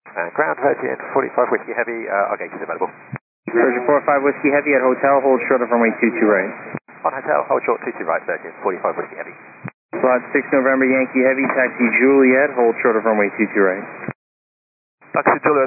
And ground Virgin 45 Whiskey Heavy, our gate is available. Virgin 45 Whiskey Heavy at hotel, hold short of runway 22 right. On hotel, hold short 22 right, Virgin 45 Whiskey Heavy. Slot 6 November Yankee Heavy, taxi Juliet, hold short of runway 22 right. Taxi Juliet.